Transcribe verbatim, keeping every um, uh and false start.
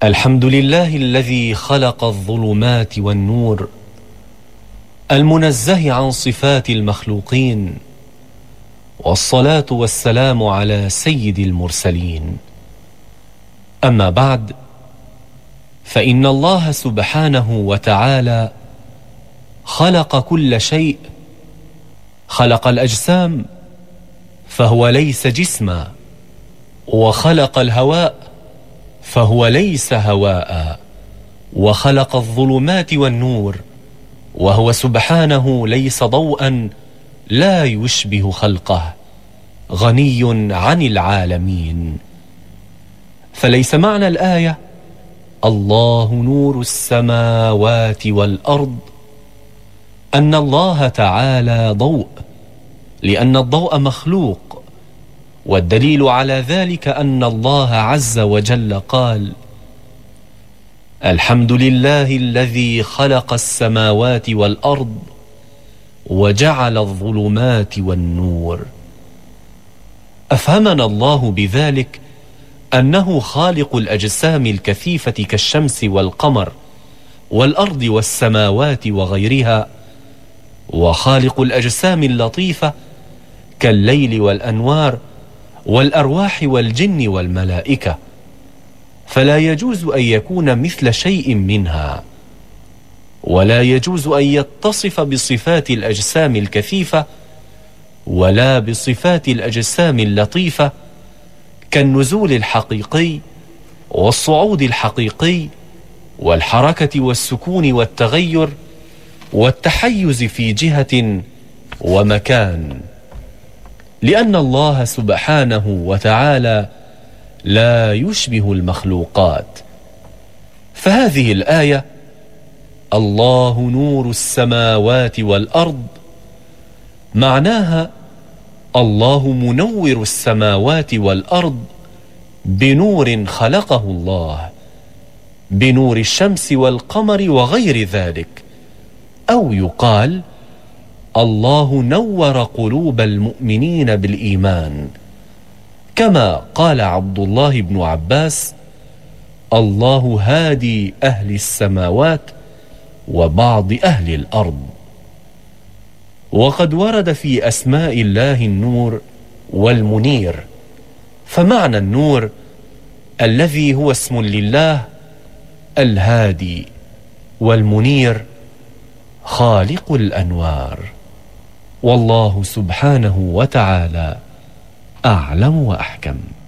الحمد لله الذي خلق الظلمات والنور، المنزه عن صفات المخلوقين، والصلاة والسلام على سيد المرسلين. أما بعد، فإن الله سبحانه وتعالى خلق كل شيء. خلق الأجسام فهو ليس جسما، وخلق الهواء فهو ليس هواء، وخلق الظلمات والنور وهو سبحانه ليس ضوءا لا يشبه خلقه، غني عن العالمين. فليس معنى الآية الله نور السماوات والأرض أن الله تعالى ضوء، لأن الضوء مخلوق، والدليل على ذلك أن الله عز وجل قال: الحمد لله الذي خلق السماوات والأرض وجعل الظلمات والنور. أفهمنا الله بذلك أنه خالق الأجسام الكثيفة كالشمس والقمر والأرض والسماوات وغيرها، وخالق الأجسام اللطيفة كالليل والأنوار والأرواح والجن والملائكة، فلا يجوز أن يكون مثل شيء منها، ولا يجوز أن يتصف بصفات الأجسام الكثيفة ولا بصفات الأجسام اللطيفة كالنزول الحقيقي والصعود الحقيقي والحركة والسكون والتغير والتحيز في جهة ومكان، لأن الله سبحانه وتعالى لا يشبه المخلوقات. فهذه الآية الله نور السماوات والأرض معناها الله منور السماوات والأرض بنور خلقه الله، بنور الشمس والقمر وغير ذلك. أو يقال الله نور قلوب المؤمنين بالإيمان، كما قال عبد الله بن عباس: الله هادي أهل السماوات وبعض أهل الأرض. وقد ورد في أسماء الله النور والمنير، فمعنى النور الذي هو اسم لله الهادي، والمنير خالق الأنوار. والله سبحانه وتعالى أعلم وأحكم.